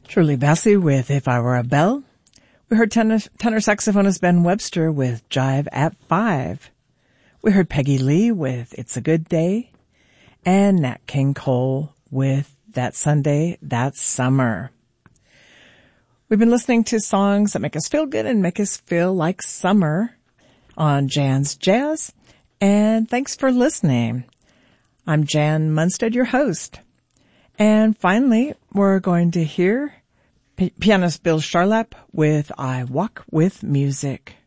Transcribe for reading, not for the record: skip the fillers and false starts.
Shirley Bassey with If I Were a Bell. We heard tenor saxophonist Ben Webster with Jive at 5. We heard Peggy Lee with It's a Good Day. And Nat King Cole with That Sunday, That Summer. We've been listening to songs that make us feel good and make us feel like summer on Jan's Jazz. And thanks for listening. I'm Jan Munstead, your host. And finally, we're going to hear pianist Bill Charlap with I Walk with Music.